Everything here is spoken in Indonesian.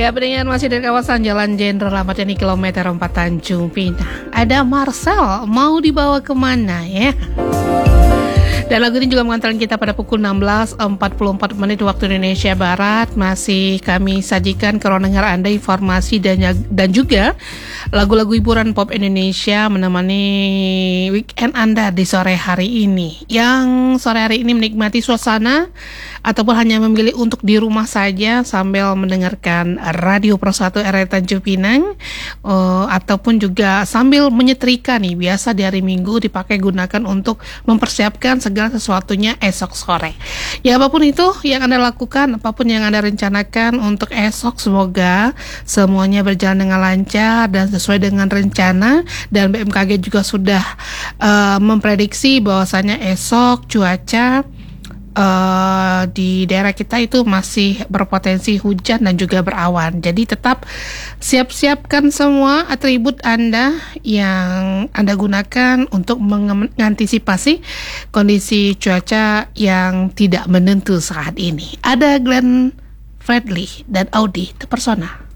Ya, pendengar masih dari kawasan Jalan Jenderal Ahmad Yani kilometer 4 Tanjung Pinang. Ada Marcel, mau dibawa kemana ya? Dan lagu ini juga mengantarkan kita pada pukul 16.44 waktu Indonesia Barat. Masih kami sajikan ke ruang dengar Anda informasi dan juga lagu-lagu hiburan pop Indonesia menemani weekend Anda di sore hari ini. Yang sore hari ini menikmati suasana ataupun hanya memilih untuk di rumah saja sambil mendengarkan Radio Pro 1 RRI Tanjung Pinang, ataupun juga sambil menyetrika nih, biasa di hari Minggu dipakai gunakan untuk mempersiapkan segala sesuatunya esok sore. Ya, apapun itu yang Anda lakukan, apapun yang Anda rencanakan untuk esok, semoga semuanya berjalan dengan lancar dan sesuai dengan rencana. Dan BMKG juga sudah memprediksi bahwasanya esok cuaca di daerah kita itu masih berpotensi hujan dan juga berawan. Jadi tetap siap-siapkan semua atribut Anda yang Anda gunakan untuk mengantisipasi kondisi cuaca yang tidak menentu saat ini. Ada Glenn Fredly dan Audi The Persona.